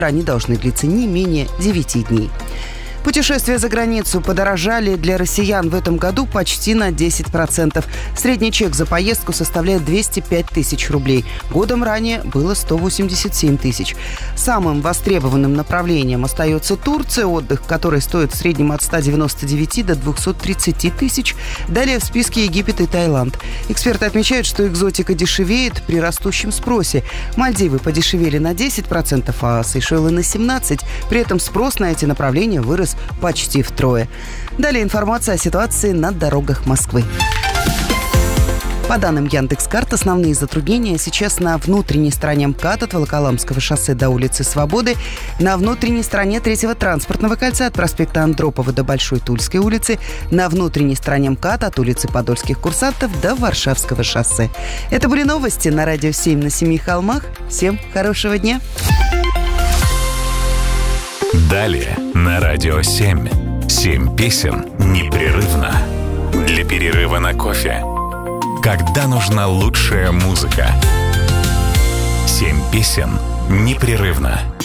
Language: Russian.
Они должны длиться не менее 9 дней. Путешествия за границу подорожали для россиян в этом году почти на 10%. Средний чек за поездку составляет 205 тысяч рублей. Годом ранее было 187 тысяч. Самым востребованным направлением остается Турция, отдых, который стоит в среднем от 199 до 230 тысяч. Далее в списке Египет и Таиланд. Эксперты отмечают, что экзотика дешевеет при растущем спросе. Мальдивы подешевели на 10%, а Сейшелы на 17%. При этом спрос на эти направления вырос почти втрое. Далее информация о ситуации на дорогах Москвы. По данным Яндекс.Карт, основные затруднения сейчас на внутренней стороне МКАД от Волоколамского шоссе до улицы Свободы, на внутренней стороне 3-го транспортного кольца от проспекта Андропова до Большой Тульской улицы, на внутренней стороне МКАД от улицы Подольских курсантов до Варшавского шоссе. Это были новости на Радио 7 на Семи холмах. Всем хорошего дня! Далее на Радио 7. 7 песен непрерывно. Для перерыва на кофе. Когда нужна лучшая музыка. 7 песен непрерывно.